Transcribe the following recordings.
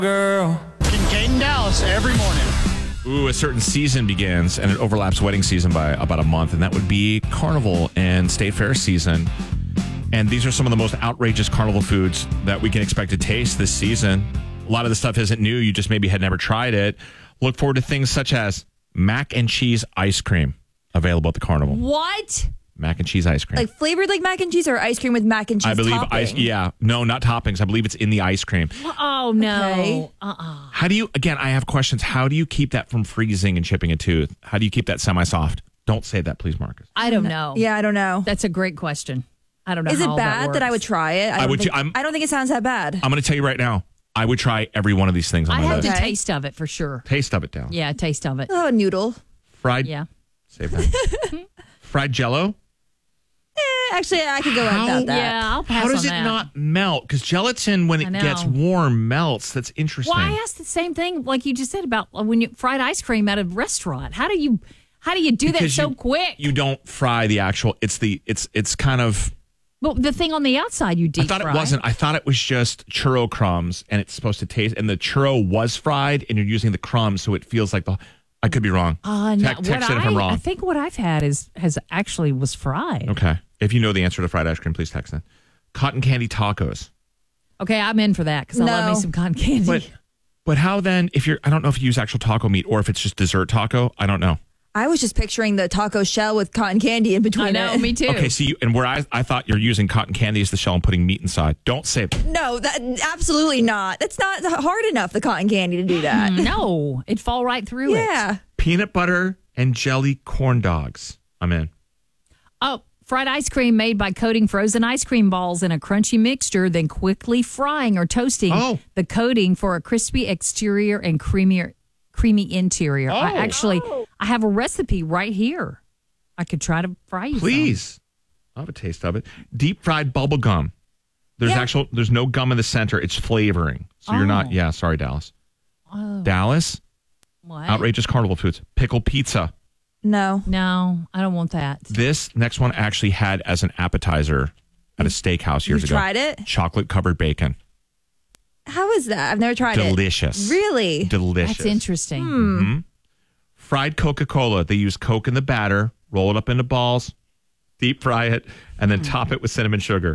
Girl. Kincaid and Dallas every morning. Ooh, a certain season begins, and it overlaps wedding season by about a month, and that would be Carnival and State Fair season. And these are some of the most outrageous Carnival foods that we can expect to taste this season. A lot of the stuff isn't new. You just maybe had never tried it. Look forward to things such as mac and cheese ice cream available at the Carnival. What? Mac and cheese ice cream. Like flavored like mac and cheese or ice cream with mac and cheese I believe topping? No, not toppings. I believe it's in the ice cream. Oh, no. Okay. How do you, again, I have questions. How do you keep that from freezing and chipping a tooth? How do you keep that semi-soft? Don't say that, please, Marcus. I don't know. Yeah, I don't know. That's a great question. I don't know. Is it how bad that I would try it? I don't think it sounds that bad. I'm going to tell you right now, I would try every one of these things on I my have list. the taste of it for sure. Taste of it down. Yeah, taste of it. Oh, a noodle. Fried. Yeah. Save that. Fried Jell-O. Actually, I could go without that. Yeah, I'll pass How does on it that. not melt? Because gelatin, when I it know. gets warm, melts. That's interesting. Well, I asked the same thing, like you just said about when you fried ice cream at a restaurant. How do you do that Because so quick? You don't fry the actual. It's kind of. Well, the thing on the outside you deep I thought fry. it wasn't. I thought it was just churro crumbs, and it's supposed to taste. And the churro was fried, and you're using the crumbs, so it feels like the. I could be wrong. No, Text it if I'm wrong. I think what I've had has actually was fried. Okay. If you know the answer to fried ice cream, please text it. Cotton candy tacos. Okay, I'm in for that because I love me some cotton candy. But how then? I don't know if you use actual taco meat or if it's just dessert taco. I don't know. I was just picturing the taco shell with cotton candy in between. I know, me too. Okay, see, and where I thought you're using cotton candy as the shell and putting meat inside. Don't say it. No, absolutely not. That's not hard enough, the cotton candy, to do that. No, it'd fall right through it. Yeah. Peanut butter and jelly corn dogs. I'm in. Oh, fried ice cream made by coating frozen ice cream balls in a crunchy mixture, then quickly frying or toasting the coating for a crispy exterior and creamy interior. I have a recipe right here. I could try to fry you. Please. I'll have a taste of it. Deep fried bubble gum. There's no gum in the center. It's flavoring. So you're not, sorry, Dallas. Dallas? What? Outrageous Carnival foods. Pickle pizza. No, I don't want that. This next one actually had as an appetizer at a steakhouse years ago. You tried it? Chocolate covered bacon. How is that? I've never tried it. Delicious. Really? Delicious. That's interesting. Mm-hmm. Fried Coca-Cola. They use Coke in the batter, roll it up into balls, deep fry it, and then top it with cinnamon sugar.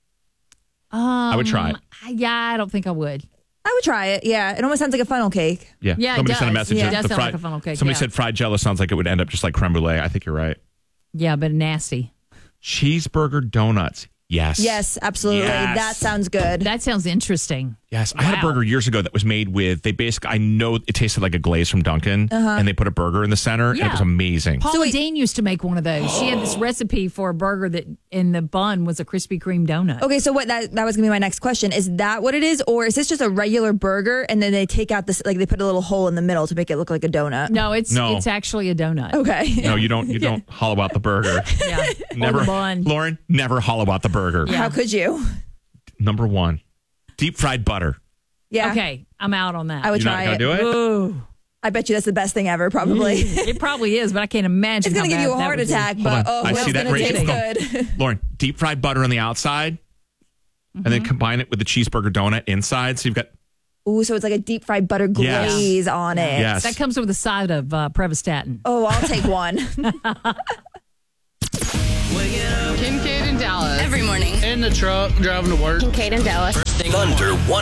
I would try it. Yeah, I don't think I would. I would try it. Yeah. It almost sounds like a funnel cake. Yeah. Yeah, it Somebody does. sent a message. Yeah, that it does sound like a funnel cake, Somebody yeah. said fried Jell-O sounds like it would end up just like creme brulee. I think you're right. Yeah, but nasty. Cheeseburger donuts. Yes. Yes, absolutely. Yes. That sounds good. That sounds interesting. Yes, I had a Wow. burger years ago that was made with, I know it tasted like a glaze from Dunkin', and they put a burger in the center, and it was amazing. Paula Dean used to make one of those. She had this recipe for a burger that in the bun was a Krispy Kreme donut. Okay, so what that was going to be my next question. Is that what it is? Or is this just a regular burger and then they take out this, like they put a little hole in the middle to make it look like a donut? No, it's actually a donut. Okay. No, you don't hollow out the burger. Yeah. Never, Or the bun. Lauren, never hollow out the burger. Yeah. How could you? Number one, deep fried butter. Yeah. Okay, I'm out on that. I would You're try not it. going to do it? Ooh. I bet you that's the best thing ever, probably. It probably is, but I can't imagine. It's going to how give you a bad that heart would be. attack, Hold but on. I it's see that going to Rachel. taste good. Lauren, deep fried butter on the outside, and then combine it with the cheeseburger donut inside. So you've got, Ooh, so it's like a deep fried butter Yes. glaze on it. yes. That comes with a side of Prevestatin. Oh, I'll take one. Kincaid and Dallas Every morning. in the truck driving to work. Kincaid and Dallas. Thunder